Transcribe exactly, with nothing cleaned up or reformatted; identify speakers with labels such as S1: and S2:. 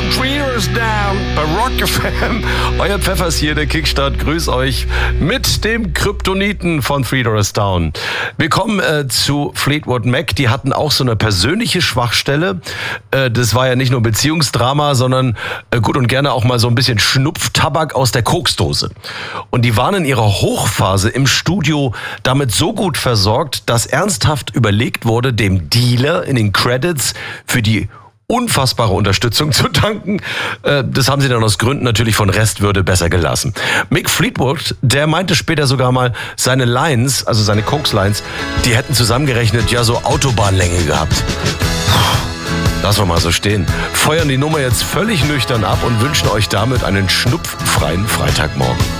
S1: Three Doors Down bei Rock F M. Euer Pfeffers hier, der Kickstart. Grüß euch mit dem Kryptoniten von Three Doors Down. Wir kommen äh, zu Fleetwood Mac. Die hatten auch so eine persönliche Schwachstelle. Äh, das war ja nicht nur Beziehungsdrama, sondern äh, gut und gerne auch mal so ein bisschen Schnupftabak aus der Koksdose. Und die waren in ihrer Hochphase im Studio damit so gut versorgt, dass ernsthaft überlegt wurde, dem Dealer in den Credits für die unfassbare Unterstützung zu danken. Das haben sie dann aus Gründen natürlich von Restwürde besser gelassen. Mick Fleetwood, der meinte später sogar mal, seine Lines, also seine Koks-Lines, die hätten zusammengerechnet ja so Autobahnlänge gehabt. Lassen wir mal so stehen. Feuern die Nummer jetzt völlig nüchtern ab und wünschen euch damit einen schnupffreien Freitagmorgen.